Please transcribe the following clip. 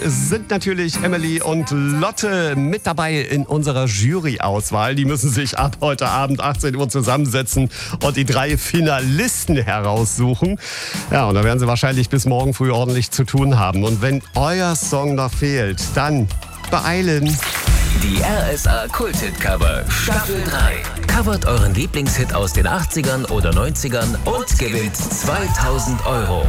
Es sind natürlich Emily und Lotte mit dabei in unserer Jury-Auswahl. Die müssen sich ab heute Abend 18 Uhr zusammensetzen und die 3 Finalisten heraussuchen. Ja, und da werden sie wahrscheinlich bis morgen früh ordentlich zu tun haben. Und wenn euer Song noch fehlt, dann beeilen. Die RSA Kult-Hit-Cover Staffel 3. Covert euren Lieblingshit aus den 80ern oder 90ern und gewinnt 2000 Euro.